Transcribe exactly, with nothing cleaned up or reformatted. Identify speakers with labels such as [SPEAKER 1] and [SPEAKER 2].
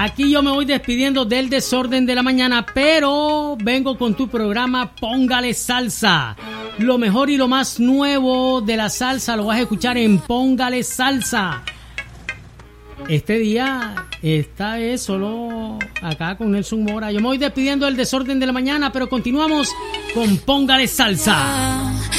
[SPEAKER 1] Aquí yo me voy despidiendo del desorden de la mañana, pero vengo con tu programa Póngale Salsa. Lo mejor y lo más nuevo de la salsa lo vas a escuchar en Póngale Salsa. Este día, esta es solo acá con Nelson Mora. Yo me voy despidiendo del desorden de la mañana, pero continuamos con Póngale Salsa.